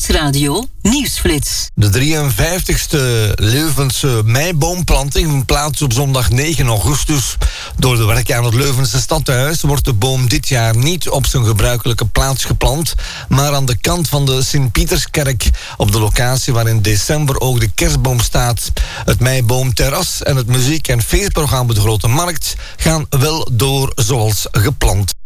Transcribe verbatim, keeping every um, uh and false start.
Nieuwsradio Nieuwsflits. De drieënvijftigste Leuvense meiboomplanting vindt plaats op zondag negen augustus. Door de werken aan het Leuvense stadhuis wordt de boom dit jaar niet op zijn gebruikelijke plaats geplant, maar aan de kant van de Sint-Pieterskerk, op de locatie waar in december ook de kerstboom staat. Het meiboomterras en het muziek- en feestprogramma op de Grote Markt gaan wel door zoals gepland.